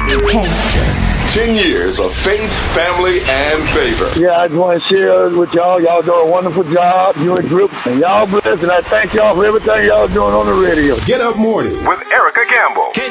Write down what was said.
10 years of faith, family, and favor. Yeah, I just want to share with y'all. Y'all do a wonderful job. You and group. And y'all blessed. And I thank y'all for everything y'all doing on the radio. Get Up Morning with Erica Gamble.